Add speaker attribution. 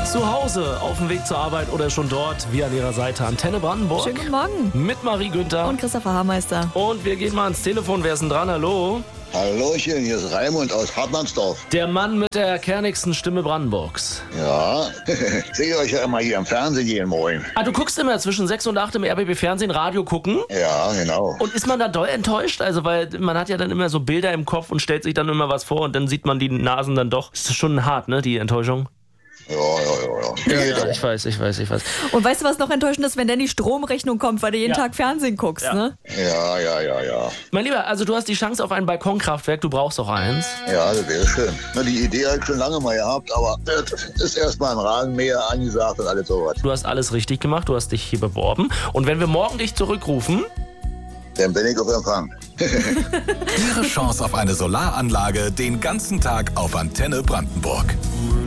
Speaker 1: Zu Hause, auf dem Weg zur Arbeit oder schon dort, wir an Ihrer Seite. Antenne Brandenburg.
Speaker 2: Schönen guten Morgen.
Speaker 1: Mit Marie Günther.
Speaker 2: Und Christopher Haarmeister.
Speaker 1: Und wir gehen mal ans Telefon. Wer ist denn dran? Hallo?
Speaker 3: Hallöchen, hier ist Raimund aus Hartmannsdorf.
Speaker 1: Der Mann mit der kernigsten Stimme Brandenburgs.
Speaker 3: Ja, sehe euch ja immer hier im Fernsehen jeden Morgen.
Speaker 1: Ah, du guckst immer zwischen 6 und 8 im RBB-Fernsehen, Radio gucken?
Speaker 3: Ja, genau.
Speaker 1: Und ist man da doll enttäuscht? Also, weil man hat ja dann immer so Bilder im Kopf und stellt sich dann immer was vor und dann sieht man die Nasen dann doch. Das ist schon hart, ne, die Enttäuschung?
Speaker 3: Ja.
Speaker 1: Ich weiß.
Speaker 2: Und weißt du, was noch enttäuschend ist, wenn dann die Stromrechnung kommt, weil du jeden Tag Fernsehen guckst, ne?
Speaker 3: Ja.
Speaker 1: Mein Lieber, also du hast die Chance auf ein Balkonkraftwerk, du brauchst auch eins.
Speaker 3: Ja, das wäre schön. Na, die Idee habe ich schon lange mal gehabt, aber das ist erstmal ein Rasenmäher angesagt und alles sowas.
Speaker 1: Du hast alles richtig gemacht, du hast dich hier beworben. Und wenn wir morgen dich zurückrufen...
Speaker 3: Dann bin ich auf Empfang.
Speaker 4: Ihre Chance auf eine Solaranlage den ganzen Tag auf Antenne Brandenburg.